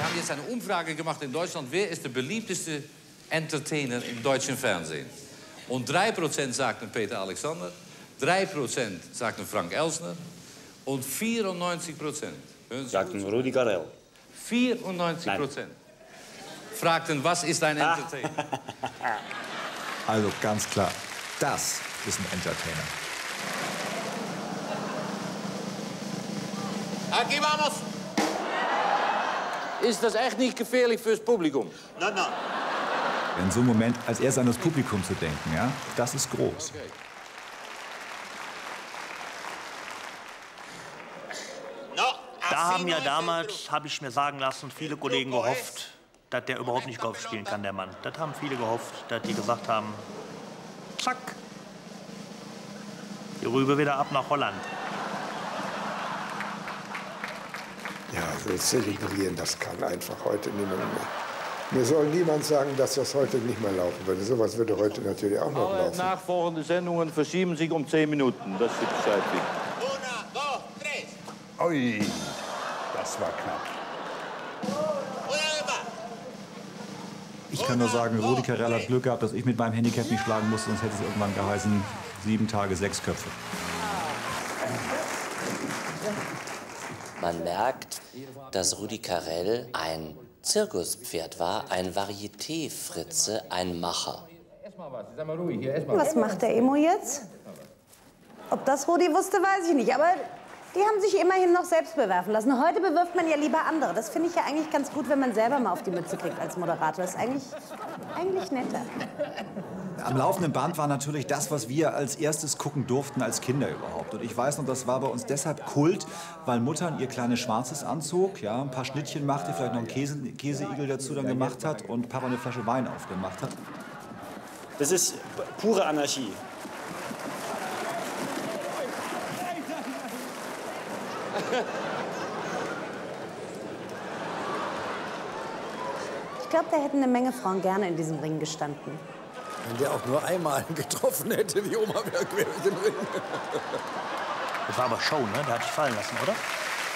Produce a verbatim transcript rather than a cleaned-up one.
haben jetzt eine Umfrage gemacht in Deutschland. Wer ist der beliebteste Entertainer im deutschen Fernsehen? Und drei Prozent sagten Peter Alexander, drei Prozent sagten Frank Elsner und vierundneunzig Prozent sagten Rudi Carrell. vierundneunzig Prozent fragten, was ist ein Entertainer? Also ganz klar, das ist ein Entertainer. Aquí vamos! Ist das echt nicht gefährlich fürs Publikum? Nein, nein. In so einem Moment als erst an das Publikum zu denken, ja, das ist groß. Okay. Da haben ja damals, habe ich mir sagen lassen, viele Kollegen gehofft, dass der überhaupt nicht Golf spielen kann, der Mann. Das haben viele gehofft, dass die gesagt haben, zack, die Rübe wieder ab nach Holland. Ja, so zelebrieren, das kann einfach heute niemand mehr. Mir soll niemand sagen, dass das heute nicht mehr laufen würde. Sowas würde heute natürlich auch noch Alle laufen. nachfolgende Sendungen verschieben sich um zehn Minuten. Das ist Bescheid. Ui, das war knapp. Ich kann nur sagen, Rudi Carrell hat Glück gehabt, dass ich mit meinem Handicap nicht schlagen musste, sonst hätte es irgendwann geheißen, sieben Tage, sechs Köpfe. Man merkt, dass Rudi Carrell ein Zirkuspferd war, ein Varieté-Fritze, ein Macher. Was macht der Emo jetzt? Ob das Rudi wusste, weiß ich nicht, aber die haben sich immerhin noch selbst bewerfen lassen. Heute bewirft man ja lieber andere. Das finde ich ja eigentlich ganz gut, wenn man selber mal auf die Mütze kriegt als Moderator. Das ist eigentlich, eigentlich netter. Am laufenden Band war natürlich das, was wir als erstes gucken durften als Kinder überhaupt. Und ich weiß noch, das war bei uns deshalb Kult, weil Mutter ihr kleines Schwarzes anzog, ja, ein paar Schnittchen machte, vielleicht noch einen Käse, Käseigel dazu dann gemacht hat und Papa eine Flasche Wein aufgemacht hat. Das ist pure Anarchie. Ich glaube, da hätten eine Menge Frauen gerne in diesem Ring gestanden. Wenn der auch nur einmal getroffen hätte, wie Oma wäre quer durch den Ring. Das war aber Show, ne? Der hat dich fallen lassen, oder?